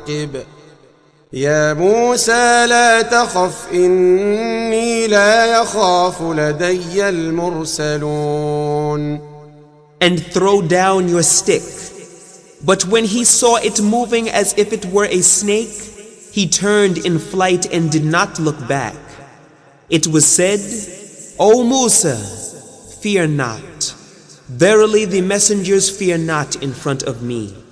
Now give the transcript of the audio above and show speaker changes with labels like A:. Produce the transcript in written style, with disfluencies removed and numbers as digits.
A: عقب يا موسى لا تخف إني لا يخاف لدي المرسلون.
B: And throw down your stick. But when he saw it moving as if it were a snake, he turned in flight and did not look back. It was said, O Musa, fear not. Verily the messengers fear not in front of me.